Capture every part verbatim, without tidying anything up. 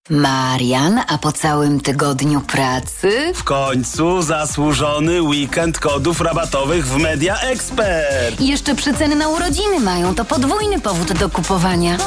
Marian, a po całym tygodniu pracy? W końcu zasłużony weekend kodów rabatowych w Media Expert. I jeszcze przeceny na urodziny mają, to podwójny powód do kupowania.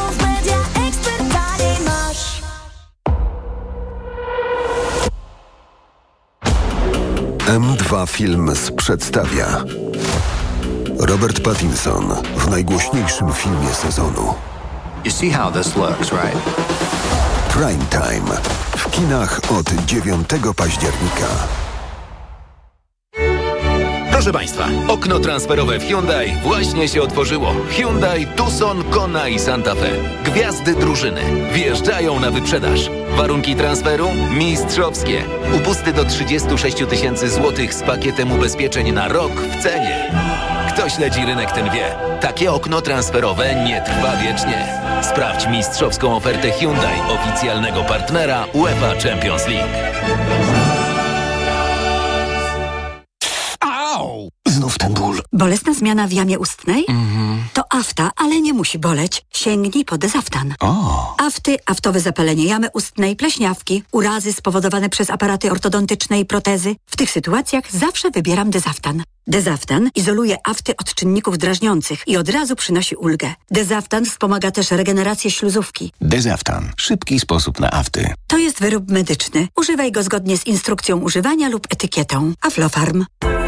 M dwa Films przedstawia Robert Pattinson w najgłośniejszym filmie sezonu. You see how this looks, right? Prime Time w kinach od dziewiątego października. Proszę Państwa, okno transferowe w Hyundai właśnie się otworzyło. Hyundai Tucson, Kona i Santa Fe. Gwiazdy drużyny wjeżdżają na wyprzedaż. Warunki transferu mistrzowskie. Upusty do trzydzieści sześć tysięcy złotych z pakietem ubezpieczeń na rok w cenie. Kto śledzi rynek, ten wie. Takie okno transferowe nie trwa wiecznie. Sprawdź mistrzowską ofertę Hyundai, oficjalnego partnera UEFA Champions League. Au! Znów ten ból. Bolesna zmiana w jamie ustnej? Mhm. To afta, ale nie musi boleć. Sięgnij po Dezaftan. O. Afty, aftowe zapalenie jamy ustnej, pleśniawki, urazy spowodowane przez aparaty ortodontyczne i protezy. W tych sytuacjach zawsze wybieram Dezaftan. Dezaftan izoluje afty od czynników drażniących i od razu przynosi ulgę. Dezaftan wspomaga też regenerację śluzówki. Dezaftan. Szybki sposób na afty. To jest wyrób medyczny. Używaj go zgodnie z instrukcją używania lub etykietą. Aflofarm.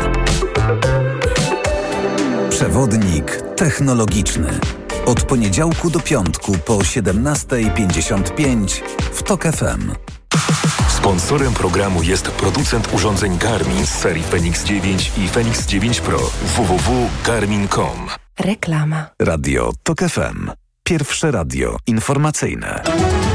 Przewodnik technologiczny. Od poniedziałku do piątku po siedemnasta pięćdziesiąt pięć w TOK F M. Sponsorem programu jest producent urządzeń Garmin z serii Fenix dziewięć i Fenix dziewięć Pro. w w w kropka garmin kropka com. Reklama. Radio TOK F M. Pierwsze radio informacyjne.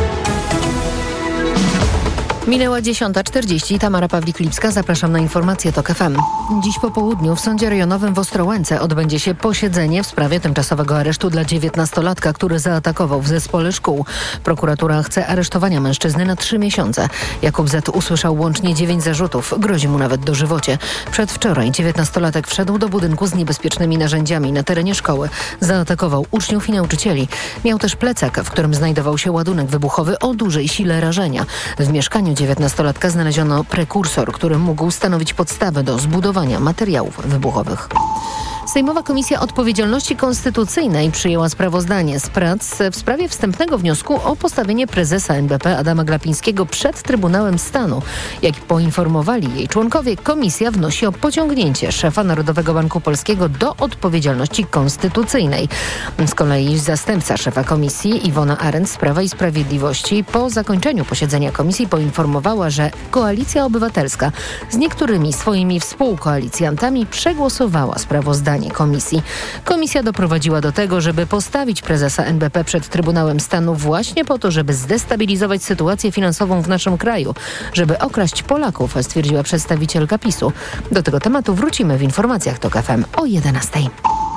Minęła dziesiąta czterdzieści. Tamara Pawlik-Lipska. Zapraszam na informacje TOK F M. Dziś po południu w Sądzie Rejonowym w Ostrołęce odbędzie się posiedzenie w sprawie tymczasowego aresztu dla dziewiętnastolatka, który zaatakował w zespole szkół. Prokuratura chce aresztowania mężczyzny na trzy miesiące. Jakub Z. usłyszał łącznie dziewięć zarzutów. Grozi mu nawet dożywocie. Przedwczoraj dziewiętnastolatek wszedł do budynku z niebezpiecznymi narzędziami na terenie szkoły. Zaatakował uczniów i nauczycieli. Miał też plecak, w którym znajdował się ładunek wybuchowy o dużej sile rażenia. W mieszkaniu dziewiętnastolatka znaleziono prekursor, który mógł stanowić podstawę do zbudowania materiałów wybuchowych. Sejmowa Komisja Odpowiedzialności Konstytucyjnej przyjęła sprawozdanie z prac w sprawie wstępnego wniosku o postawienie prezesa N B P Adama Glapińskiego przed Trybunałem Stanu. Jak poinformowali jej członkowie, komisja wnosi o pociągnięcie szefa Narodowego Banku Polskiego do odpowiedzialności konstytucyjnej. Z kolei zastępca szefa komisji Iwona Arendt z Prawa i Sprawiedliwości po zakończeniu posiedzenia komisji poinformowała, że Koalicja Obywatelska z niektórymi swoimi współkoalicjantami przegłosowała sprawozdanie komisji. Komisja doprowadziła do tego, żeby postawić prezesa N B P przed Trybunałem Stanu właśnie po to, żeby zdestabilizować sytuację finansową w naszym kraju, żeby okraść Polaków, stwierdziła przedstawicielka PiSu. Do tego tematu wrócimy w informacjach TOK F M o jedenastej.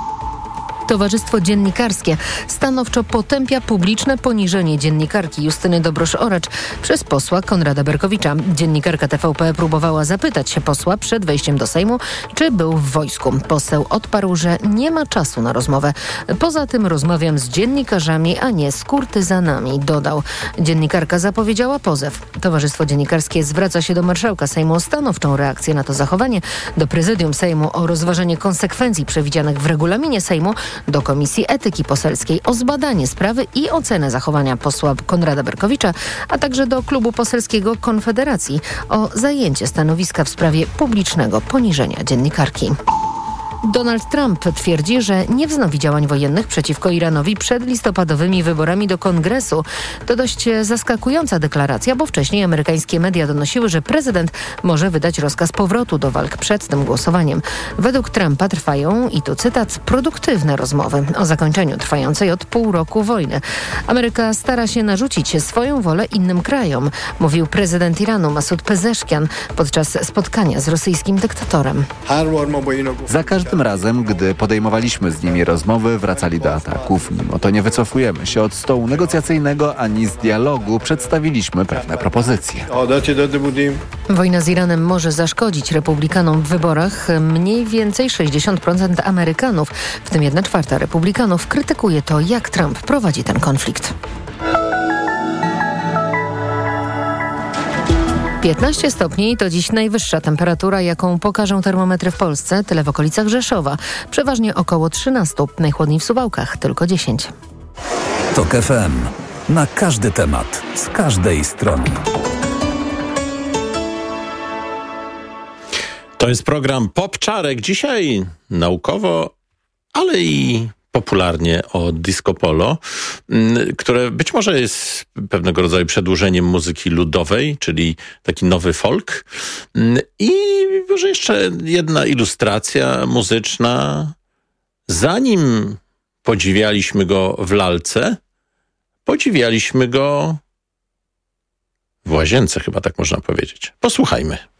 Towarzystwo Dziennikarskie stanowczo potępia publiczne poniżenie dziennikarki Justyny Dobrosz-Oracz przez posła Konrada Berkowicza. Dziennikarka T V P próbowała zapytać się posła przed wejściem do Sejmu, czy był w wojsku. Poseł odparł, że nie ma czasu na rozmowę. Poza tym rozmawiam z dziennikarzami, a nie z kurtyzanami, dodał. Dziennikarka zapowiedziała pozew. Towarzystwo Dziennikarskie zwraca się do marszałka Sejmu o stanowczą reakcję na to zachowanie, do prezydium Sejmu o rozważenie konsekwencji przewidzianych w regulaminie Sejmu, do Komisji Etyki Poselskiej o zbadanie sprawy i ocenę zachowania posła Konrada Berkowicza, a także do Klubu Poselskiego Konfederacji o zajęcie stanowiska w sprawie publicznego poniżenia dziennikarki. Donald Trump twierdzi, że nie wznowi działań wojennych przeciwko Iranowi przed listopadowymi wyborami do Kongresu. To dość zaskakująca deklaracja, bo wcześniej amerykańskie media donosiły, że prezydent może wydać rozkaz powrotu do walk przed tym głosowaniem. Według Trumpa trwają, i tu cytat, produktywne rozmowy o zakończeniu trwającej od pół roku wojny. Ameryka stara się narzucić swoją wolę innym krajom, mówił prezydent Iranu Masud Pezeszkian podczas spotkania z rosyjskim dyktatorem. Za każdym razem, gdy podejmowaliśmy z nimi rozmowy, wracali do ataków. Mimo to nie wycofujemy się od stołu negocjacyjnego ani z dialogu. Przedstawiliśmy pewne propozycje. Wojna z Iranem może zaszkodzić republikanom w wyborach. Mniej więcej sześćdziesiąt procent Amerykanów, w tym jedna czwarta republikanów, krytykuje to, jak Trump prowadzi ten konflikt. piętnaście stopni to dziś najwyższa temperatura, jaką pokażą termometry w Polsce, tyle w okolicach Rzeszowa. Przeważnie około trzynaście, najchłodniej w Suwałkach, tylko dziesięć. TOK F M. Na każdy temat, z każdej strony. To jest program Popczarek. Dzisiaj naukowo, ale i popularnie o disco polo, które być może jest pewnego rodzaju przedłużeniem muzyki ludowej, czyli taki nowy folk. I może jeszcze jedna ilustracja muzyczna. Zanim podziwialiśmy go w lalce, podziwialiśmy go w łazience, chyba tak można powiedzieć. Posłuchajmy.